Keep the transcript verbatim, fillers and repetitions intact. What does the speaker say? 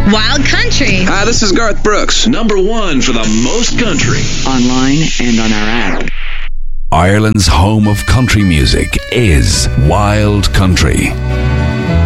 Wild Country. Hi, this is Garth Brooks. Number one for the most country. Online and on our app. Ireland's home of country music is Wild Country.